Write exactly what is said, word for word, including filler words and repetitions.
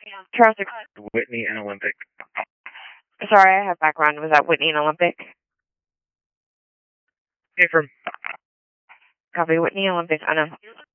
Traffic. Whitney and Olympic. Sorry, I have background. Was that Whitney and Olympic? Hey, from Copy, Whitney Olympic. I know.